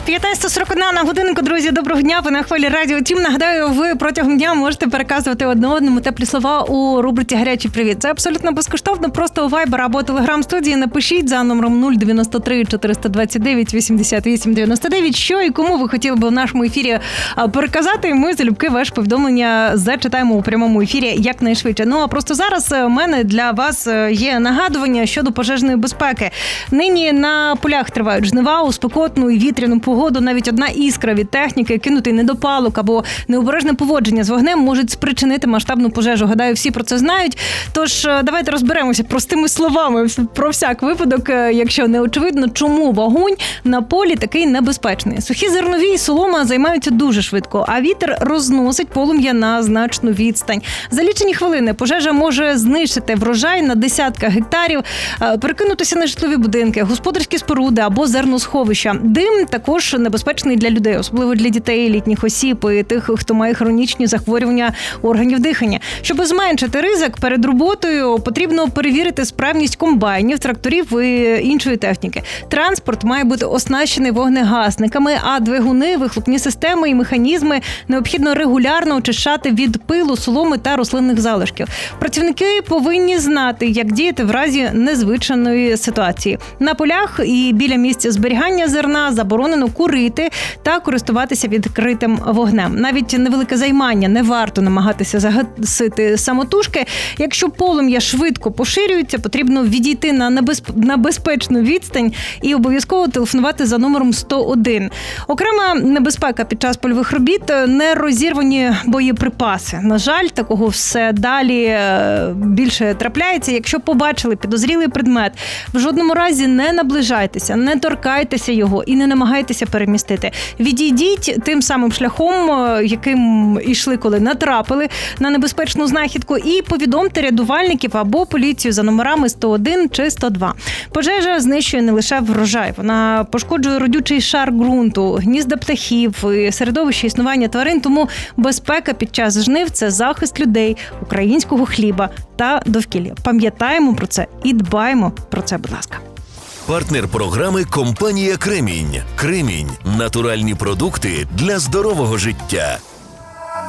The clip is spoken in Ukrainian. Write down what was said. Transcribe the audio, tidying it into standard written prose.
15:41 на годинку, друзі, доброго дня, ви на хвилі радіо Тім. Нагадаю, ви протягом дня можете переказувати одне одному теплі слова у рубриці «Гарячий привіт». Це абсолютно безкоштовно, просто у Viber або Telegram студії напишіть за номером 093 429 88 99, що і кому ви хотіли б в нашому ефірі переказати, і ми залюбки ваше повідомлення зачитаємо у прямому ефірі якнайшвидше. Ну, а просто зараз у мене для вас є нагадування щодо пожежної безпеки. Нині на полях тривають жнива, у спекотну і вітряну погоду навіть одна іскра від техніки, кинутий недопалок або необережне поводження з вогнем можуть спричинити масштабну пожежу. Гадаю, всі про це знають. Тож давайте розберемося простими словами про всяк випадок, якщо не очевидно, чому вогонь на полі такий небезпечний. Сухі зернові і солома займаються дуже швидко, а вітер розносить полум'я на значну відстань. За лічені хвилини пожежа може знищити врожай на десятках гектарів, перекинутися на житлові будинки, господарські споруди або зерносховища. Дим також небезпечний для людей, особливо для дітей, літніх осіб і тих, хто має хронічні захворювання органів дихання. Щоб зменшити ризик перед роботою, потрібно перевірити справність комбайнів, тракторів і іншої техніки. Транспорт має бути оснащений вогнегасниками, а двигуни, вихлопні системи і механізми необхідно регулярно очищати від пилу, соломи та рослинних залишків. Працівники повинні знати, як діяти в разі незвичайної ситуації. На полях і біля місця зберігання зерна заборонено курити та користуватися відкритим вогнем. Навіть невелике займання не варто намагатися загасити самотужки. Якщо полум'я швидко поширюється, потрібно відійти на безпечну відстань і обов'язково телефонувати за номером 101. Окрема небезпека під час польових робіт – нерозірвані боєприпаси. На жаль, такого все далі більше трапляється. Якщо побачили підозрілий предмет, в жодному разі не наближайтеся, не торкайтеся його і не намагайтеся перемістити. Відійдіть тим самим шляхом, яким йшли, коли натрапили на небезпечну знахідку, і повідомте рятувальників або поліцію за номерами 101 чи 102. Пожежа знищує не лише врожай, вона пошкоджує родючий шар ґрунту, гнізда птахів, і середовище існування тварин, тому безпека під час жнив – це захист людей, українського хліба та довкілля. Пам'ятаємо про це і дбаємо про це, будь ласка. Партнер програми – компанія «Кремінь». «Кремінь» – натуральні продукти для здорового життя.